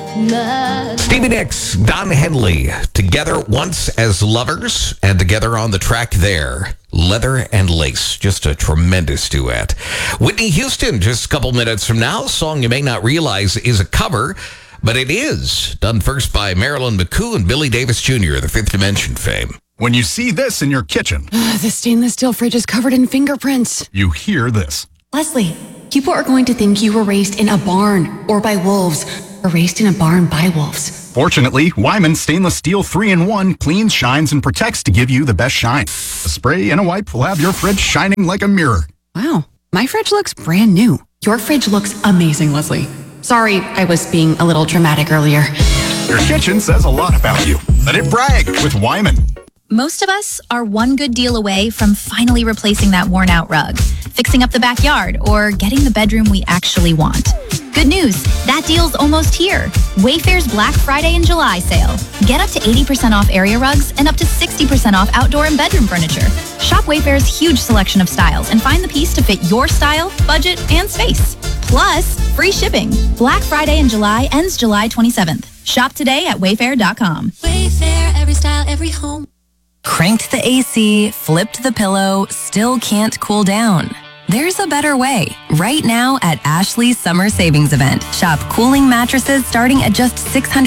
Stevie Nicks, Don Henley, together once as lovers and together on the track there. Leather and Lace, just a tremendous duet. Whitney Houston, just a couple minutes from now. Song you may not realize is a cover, but it is. Done first by Marilyn McCoo and Billy Davis Jr., the Fifth Dimension fame. When you see this in your kitchen, The stainless steel fridge is covered in fingerprints. you hear this. Leslie, people are going to think you were raised in a barn or by wolves, or raised in a barn by wolves. Fortunately, Wyman Stainless Steel 3-in-1 cleans, shines, and protects to give you the best shine. A spray and a wipe will have your fridge shining like a mirror. Wow, my fridge looks brand new. Your fridge looks amazing, Leslie. Sorry, I was being a little dramatic earlier. Your kitchen says a lot about you. Let it brag with Wyman. Most of us are one good deal away from finally replacing that worn-out rug, fixing up the backyard, or getting the bedroom we actually want. Good news, that deal's almost here. Wayfair's Black Friday and July sale. Get up to 80% off area rugs and up to 60% off outdoor and bedroom furniture. Shop Wayfair's huge selection of styles and find the piece to fit your style, budget, and space. Plus, free shipping. Black Friday in July ends July 27th. Shop today at wayfair.com. Wayfair, every style, every home. Cranked the AC, flipped the pillow, still can't cool down. There's a better way. Right now at Ashley's Summer Savings Event. Shop cooling mattresses starting at just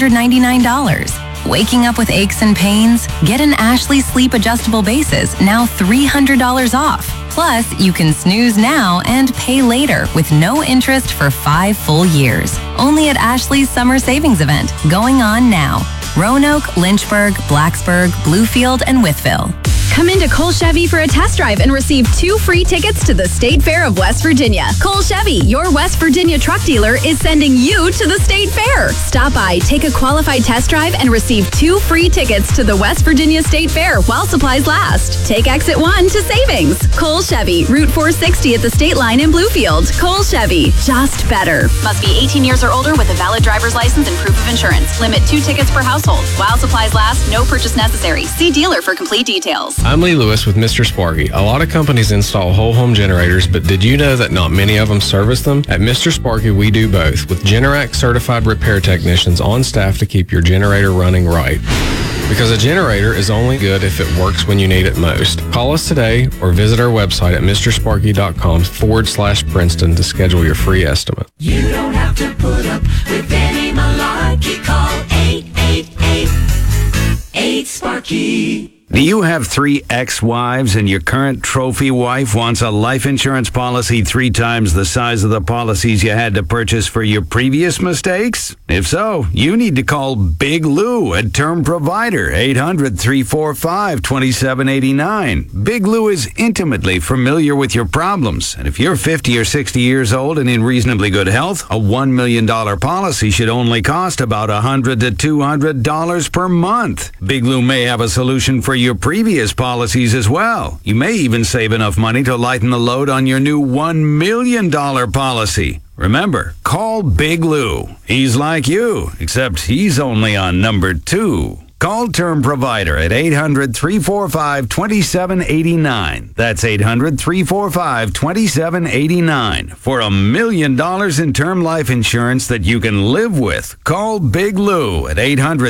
$699. Waking up with aches and pains? Get an Ashley Sleep Adjustable Bases, now $300 off. Plus, you can snooze now and pay later with no interest for 5 full years. Only at Ashley's Summer Savings Event, going on now. Roanoke, Lynchburg, Blacksburg, Bluefield, and Wytheville. Come into Cole Chevy for a test drive and receive 2 free tickets to the State Fair of West Virginia. Cole Chevy, your West Virginia truck dealer, is sending you to the State Fair. Stop by, take a qualified test drive, and receive 2 free tickets to the West Virginia State Fair while supplies last. Take exit 1 to Savings. Cole Chevy, Route 460 at the State Line in Bluefield. Cole Chevy, just better. Must be 18 years or older with a valid driver's license and proof of insurance. Limit 2 tickets per household. While supplies last, no purchase necessary. See dealer for complete details. I'm Lee Lewis with Mr. Sparky. A lot of companies install whole home generators, but did you know that not many of them service them? At Mr. Sparky, we do both, with Generac certified repair technicians on staff to keep your generator running right. Because a generator is only good if it works when you need it most. Call us today or visit our website at mrsparky.com/Princeton to schedule your free estimate. You don't have to put up with any malarkey. Call 888-8-SPARKY. Do you have 3 ex-wives and your current trophy wife wants a life insurance policy 3 times the size of the policies you had to purchase for your previous mistakes? If so, you need to call Big Lou at Term Provider, 800-345-2789. Big Lou is intimately familiar with your problems, and if you're 50 or 60 years old and in reasonably good health, a $1 million policy should only cost about $100 to $200 per month. Big Lou may have a solution for your previous policies as well. You may even save enough money to lighten the load on your new $1 million policy. Remember, call Big Lou. He's like you, except he's only on number 2. Call Term Provider at 800-345-2789. That's 800-345-2789 for $1 million in term life insurance that you can live with. Call Big Lou at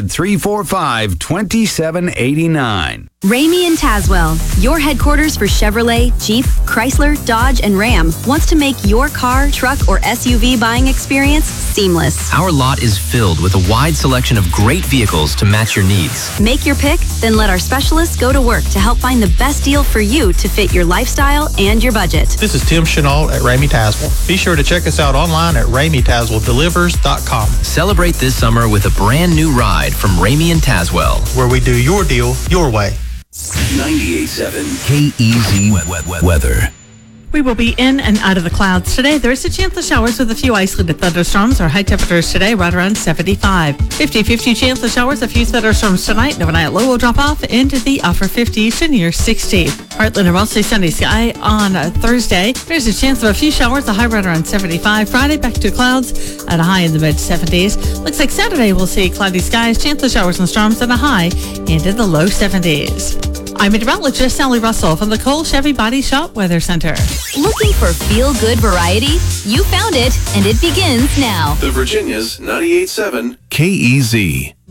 800-345-2789. Ramey and Tazwell, your headquarters for Chevrolet, Jeep, Chrysler, Dodge, and Ram, wants to make your car, truck, or SUV buying experience seamless. Our lot is filled with a wide selection of great vehicles to match your needs. Make your pick, then let our specialists go to work to help find the best deal for you to fit your lifestyle and your budget. This is Tim Chenault at Ramey Tazwell. Be sure to check us out online at RameyTazwellDelivers.com. Celebrate this summer with a brand new ride from Ramey and Tazwell, where we do your deal your way. 98.7 KEZ weather. We will be in and out of the clouds today. There is a chance of showers with a few isolated thunderstorms. Our high temperatures today right around 75. 50-50 chance of showers, a few thunderstorms tonight. Overnight low will drop off into the upper 50s to near 60. Heartland and mostly sunny sky on Thursday. There's a chance of a few showers, a high right around 75. Friday back to clouds at a high in the mid 70s. Looks like Saturday we'll see cloudy skies, chance of showers and storms at a high into the low 70s. I'm meteorologist Sally Russell from the Cole Chevy Body Shop Weather Center. Looking for feel-good variety? You found it, and it begins now. The Virginia's 98.7 KEZ.